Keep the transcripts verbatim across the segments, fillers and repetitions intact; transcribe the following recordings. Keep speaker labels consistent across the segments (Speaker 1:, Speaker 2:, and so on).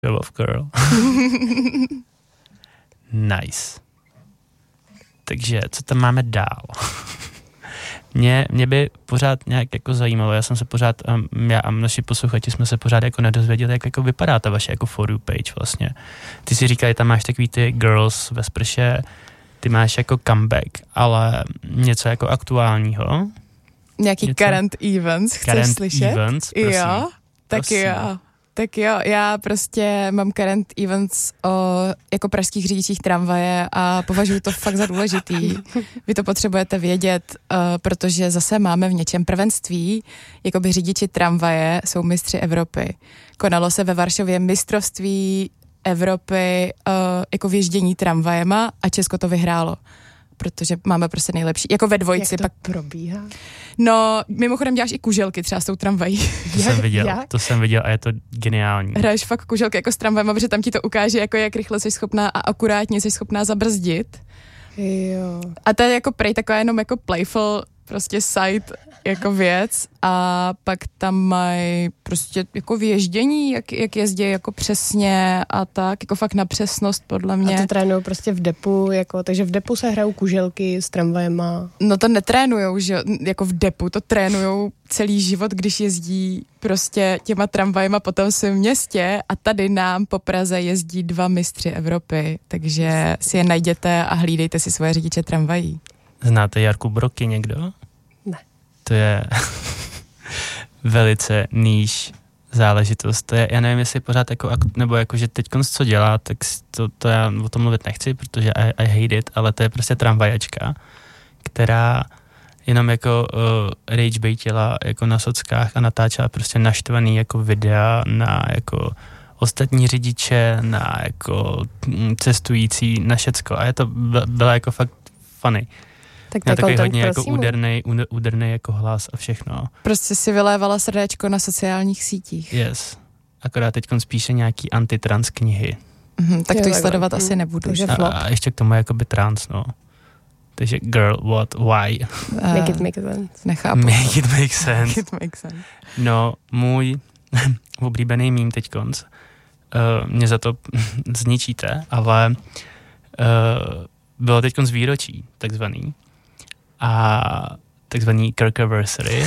Speaker 1: Show off girl. Nice. Takže, co tam máme dál? Mě, mě by pořád nějak jako zajímalo, já jsem se pořád, já a naši posluchači jsme se pořád jako nedozvěděli, jak jako vypadá ta vaše jako for you page vlastně. Ty si říkali, tam máš takový ty girls ve sprše, ty máš jako comeback, ale něco jako aktuálního.
Speaker 2: Nějaký něco? Current events, chceš
Speaker 1: current
Speaker 2: slyšet?
Speaker 1: Events, prosím.
Speaker 2: Jo, tak
Speaker 1: prosím.
Speaker 2: jo. Tak jo, já prostě mám current events o jako pražských řidičích tramvaje a považuji to fakt za důležitý. Vy to potřebujete vědět, uh, protože zase máme v něčem prvenství, jakoby řidiči tramvaje jsou mistři Evropy. Konalo se ve Varšavě mistrovství Evropy uh, jako věždění tramvajema a Česko to vyhrálo. Protože máme prostě nejlepší, jako ve dvojci.
Speaker 3: Jak to
Speaker 2: pak
Speaker 3: probíhá?
Speaker 2: No, mimochodem děláš i kuželky třeba s tou tramvají.
Speaker 1: To jsem viděl,
Speaker 3: Jak?
Speaker 1: to jsem viděl a je to geniální.
Speaker 2: Hraješ fakt kuželky jako s tramvajem, protože tam ti to ukáže, jako jak rychle jsi schopná a akurátně jsi schopná zabrzdit.
Speaker 3: Jo.
Speaker 2: A to je jako prej taková jenom jako playful prostě side jako věc a pak tam mají prostě jako věždění, jak, jak jezdí jako přesně a tak, jako fakt na přesnost podle mě.
Speaker 3: A to trénují prostě v depu, jako, takže v depu se hrajou kuželky s tramvajema.
Speaker 2: No to netrénujou, že jako v depu, to trénujou celý život, když jezdí prostě těma tramvajema po tom svém městě a tady nám po Praze jezdí dva mistři Evropy, takže si je najděte a hlídejte si svoje řidiče tramvají.
Speaker 1: Znáte Jarku Broky někdo?
Speaker 3: Ne.
Speaker 1: To je velice níž záležitost. To je, já nevím, jestli pořád jako, nebo jako, že teď co dělá, tak to, to já o tom mluvit nechci, protože I, I hate it, ale to je prostě tramvajačka, která jenom jako uh, rage baitila jako na sockách a natáčela prostě naštvaný jako videa na jako ostatní řidiče, na jako cestující, na všecko. A je to byla jako fakt funny.
Speaker 3: Tak
Speaker 1: Měl takový hodně jako
Speaker 3: prosím.
Speaker 1: úderný, úderný jako hlas a všechno.
Speaker 2: Prostě si vylévala srdéčko na sociálních sítích.
Speaker 1: Yes. Akorát teď spíše nějaký antitrans knihy.
Speaker 2: Mhm, tak
Speaker 3: Jo,
Speaker 2: to ji
Speaker 3: takhle.
Speaker 2: sledovat
Speaker 3: Mm.
Speaker 2: asi nebudu.
Speaker 3: Takže
Speaker 2: že?
Speaker 1: A,
Speaker 3: flop.
Speaker 1: a ještě k tomu jakoby trans, no. Takže girl, what, why?
Speaker 2: Uh,
Speaker 3: Make it make sense.
Speaker 2: nechápu.
Speaker 1: Make it make sense.
Speaker 2: Make it make sense.
Speaker 1: No, můj oblíbený mím teď konc. Uh, mě za to zničíte, ale uh, bylo teď konc výročí, takzvaný. A takzvaný Kirkiversary.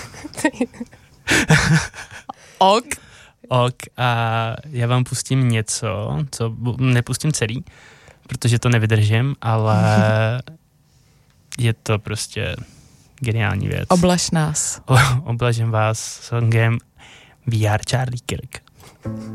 Speaker 2: Ok.
Speaker 1: Ok, a já vám pustím něco, co nepustím celý, protože to nevydržím, ale je to prostě geniální věc.
Speaker 2: Oblaž nás.
Speaker 1: O, oblažím vás songem We Are Charlie Kirk.